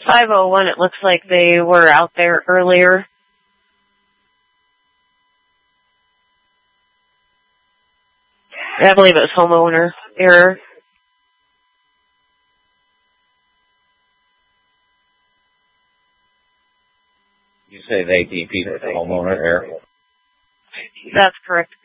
501, it looks like they were out there earlier. I believe it was homeowner error. You say they DP'd with homeowner error? That's correct.